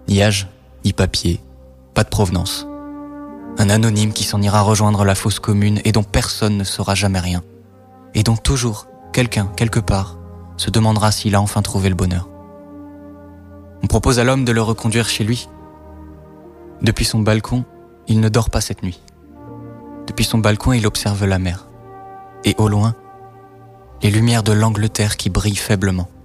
Ni âge, ni papier, pas de provenance. Un anonyme qui s'en ira rejoindre la fosse commune et dont personne ne saura jamais rien. Et dont toujours, quelqu'un, quelque part, se demandera s'il a enfin trouvé le bonheur. On propose à l'homme de le reconduire chez lui. Depuis son balcon, il ne dort pas cette nuit. Depuis son balcon, il observe la mer. Et au loin, les lumières de l'Angleterre qui brillent faiblement.